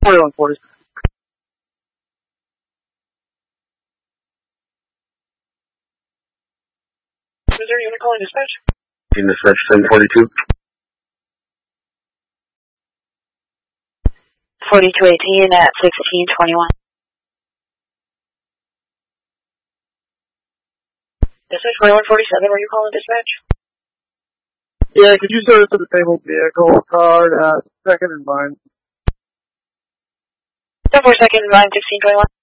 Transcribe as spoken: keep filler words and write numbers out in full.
forty-one forty. Is there a unit calling dispatch? In dispatch seven forty-two. forty-two eighteen at sixteen twenty-one. Dispatch forty-one forty-seven, were you calling dispatch? Yeah, could you service a disabled vehicle card at second and Vine? ten four second, line sixteen twenty-one.